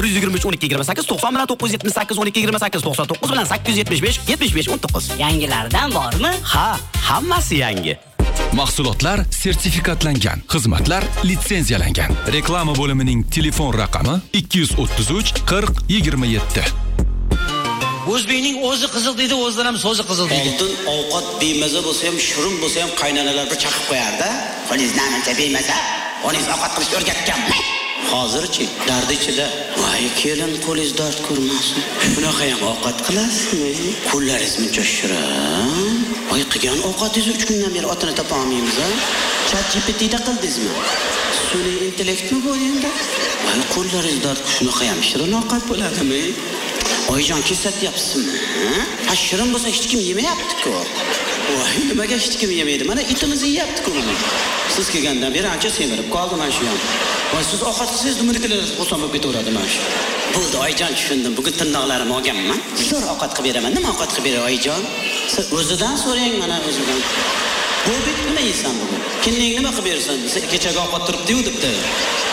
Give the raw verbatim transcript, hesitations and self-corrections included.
bir yuz yigirma uch o'n ikki yigirma sakkiz to'qson bilan to'qqiz yuz yetmish sakkiz o'n ikki yigirma sakkiz to'qson to'qqiz bilan sakkiz yuz yetmish besh yetmish besh o'n to'qqiz. Yangilardan bormi? Ha, hammasi yangi. Mahsulotlar sertifikatlangan, xizmatlar litsenziyalangan. Reklama bo'limining telefon raqami ikki yuz o'ttiz uch qirq yigirma yetti. O'zbekning o'zi qizil deydi, o'zidan ham so'zi qizil deydi. Oldin ovqat bemaza bo'lsa ham, shirin bo'lsa ham qaynanalar bir chaqib qo'yardi. Qo'lingiz namancha bemaza, qo'lingiz ovqat qilishni o'rgatganmi? Hozirchi dardi ichida, voy kelin qo'lingiz dard ko'rmasin. Bunaqa ham ovqat qilasizmi? Qo'llaringiz muncha shirin. Voy qilgan ovqatingiz uch kundan beri otini topa olmaymiz a? ChatGPT'da qildingizmi? Sun'iy intellektmi bu endi? Voy qo'llaringiz dard, shunaqa ham shirin ovqat bo'ladimi? Oyjon kesatyapsizmi? Ha, shirin bo'lsa hech kim yemayapti-ku. Voy, nimaga hech kim yemaydi? Mana itimiz yeyapti-ku buni. Siz kelgandan beri ancha semirib qoldi mana shu ham. Voy, siz ovqat qilsangiz nimaligini xursand bo'lib ketaveradi mana shu. Bo'ldi, Oyjon, tushundim. Bugun tirnoqlarimni olganman. Zo'r ovqat qilib beraman. Nima ovqat qilib beray, Oyjon? Siz o'zidan so'rang, mana o'zidan. Bu bit nima yeysan bugun? Kimning nima qilib bersan? Kechaga ovqat turibdi-yu debdi.